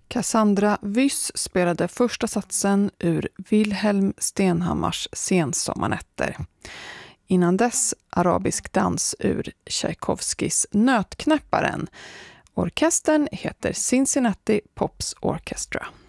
Cassandra Wyss spelade första satsen ur Wilhelm Stenhammars Sensommarnätter. Innan dess arabisk dans ur Tchaikovskis Nötknäpparen. Orkestern heter Cincinnati Pops Orchestra.